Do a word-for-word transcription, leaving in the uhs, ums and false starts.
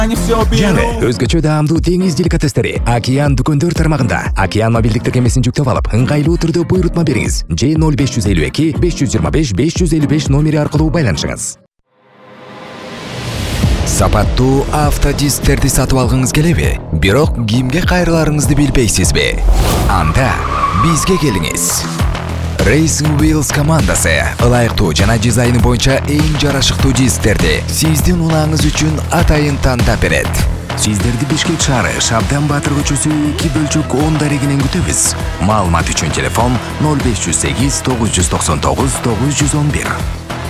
жаңы өзгөчө даамдуу деңиз деликатестери Океан дүкөндөр тармагында. Океан мобилдик тиркемесин жүктөп алып, ыңгайлуу түрдө буйрутма бериңиз. же ноль беш жүз элүү эки беш жүз жыйырма беш беш жүз элүү беш номери аркылуу байланышыңыз. Сапаттуу автодисктерди сатып алгыңыз келеби? Бирок кимге кайрыларыңызды билбейсизби? Анда бизге келиңиз. Racing Wheels командасы ылайыктуу жана дизайны боюнча эң жарашыктуу дисктерди сиздин унааңыз үчүн атайын тандап берет. Сиздерди Бишкек шаары Шабдан Батыр көчөсү эки бөлчөк он дарегинен күтөбүз. Маалымат үчүн телефон ноль беш жүз сегиз тогуз жүз токсон тогуз тогуз жүз он бир.